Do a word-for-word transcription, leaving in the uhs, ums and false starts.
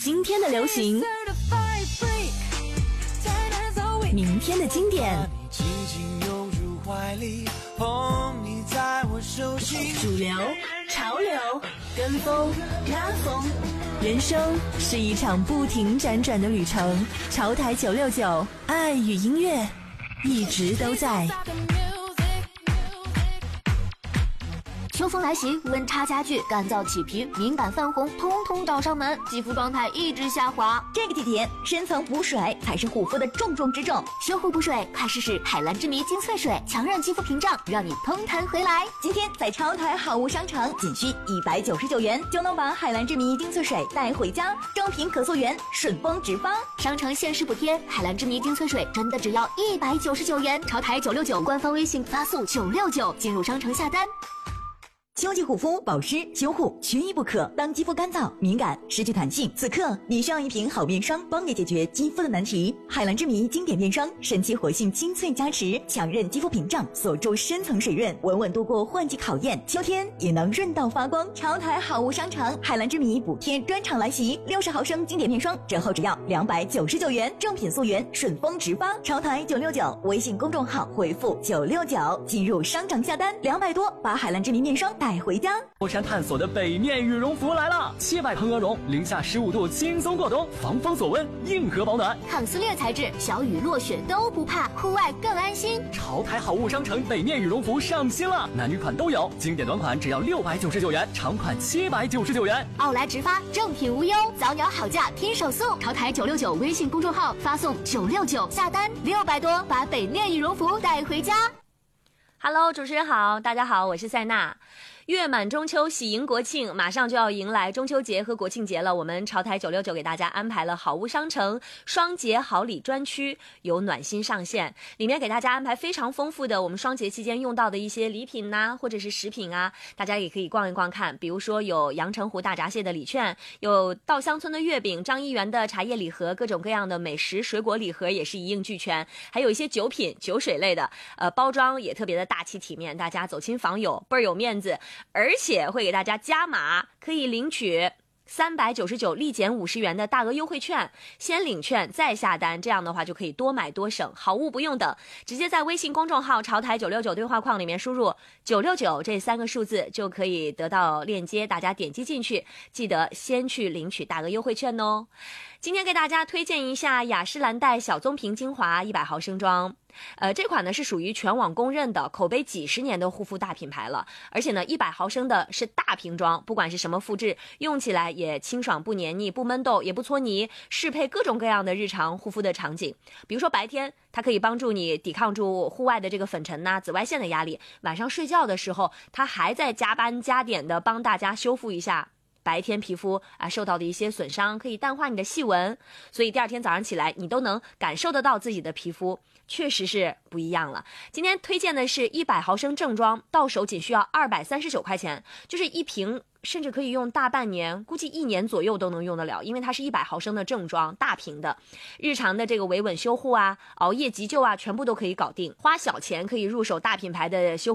今天的流行，明天的经典，主流、潮流、跟风、拉风，人生是一场不停辗转的旅程。潮台九六九，爱与音乐一直都在。 秋风来袭，温差加剧，干燥起皮，敏感泛红，通通找上门，肌肤状态一直下滑。 这个季节，深层补水才是护肤的重中之重。 修护补水，快试试海蓝之谜精粹水，强韧肌肤屏障，让你通弹回来。 今天在超台好物商城，仅需一百九十九元就能把海蓝之谜精粹水带回家，正品可溯源，顺丰直发。 商城限时补贴，海蓝之谜精粹水真的只要一百九十九元。超台九六九官方微信发送九六九进入商城下单。 秋季护肤保湿修护缺一不可。当肌肤干燥、敏感、失去弹性，此刻你需要一瓶好面霜，帮你解决肌肤的难题。海蓝之谜经典面霜，神奇活性精粹加持，强韧肌肤屏障，锁住深层水润，稳稳度过换季考验。秋天也能润到发光。潮台好物商城，海蓝之谜补贴专场来袭，六十毫升经典面霜折后只要两百九十九元，正品溯源，顺丰直发。潮台九六九微信公众号回复九六九进入商城下单，两百多把海蓝之谜面霜带回家。 舟山探索的北面羽绒服来了，七百蓬鹅绒，零下十五度轻松过冬，防风锁温，硬核保暖， 抗撕裂材质，小雨落雪都不怕，户外更安心。 潮台好物商城北面羽绒服上新了，男女款都有，经典短款只要六百九十九元，长款七百九十九元。 奥莱直发，正品无忧，早鸟好价拼手速。潮台九六九微信公众号发送九六九下单，六百多把北面羽绒服带回家。 Hello， 主持人好，大家好，我是塞娜。月满中秋，喜迎国庆，马上就要迎来中秋节和国庆节了。我们潮台九六九给大家安排了好物商城双节好礼专区，有暖心上线，里面给大家安排非常丰富的我们双节期间用到的一些礼品呐、啊，或者是食品啊，大家也可以逛一逛看。比如说有阳澄湖大闸蟹的礼券，有稻香村的月饼，张一元的茶叶礼盒，各种各样的美食水果礼盒也是一应俱全，还有一些酒品酒水类的，呃，包装也特别的大气体面，大家走亲访友倍儿有面子。而且会给大家加码，可以领取三百九十九立减五十元的大额优惠券，先领券再下单，这样的话就可以多买多省，好物不用等，直接在微信公众号潮台九六九对话框里面输入九六九这三个数字就可以得到链接，大家点击进去，记得先去领取大额优惠券哦。今天给大家推荐一下雅诗兰黛小棕瓶精华一百毫升装。呃，这款呢是属于全网公认的口碑几十年的护肤大品牌了，而且呢一百毫升的是大瓶装，不管是什么肤质，用起来也清爽不黏腻，不闷痘也不搓泥，适配各种各样的日常护肤的场景。比如说白天它可以帮助你抵抗住户外的这个粉尘呐、紫外线的压力，晚上睡觉的时候它还在加班加点的帮大家修复一下白天皮肤啊受到的一些损伤，可以淡化你的细纹，所以第二天早上起来你都能感受得到自己的皮肤确实是不一样了。今天推荐的是一百毫升正装，到手仅需要二百三十九块钱，就是一瓶甚至可以用大半年，估计一年左右都能用得了，因为它是一百毫升的正装大瓶的，日常的这个维稳修护啊，熬夜急救啊，全部都可以搞定，花小钱可以入手大品牌的修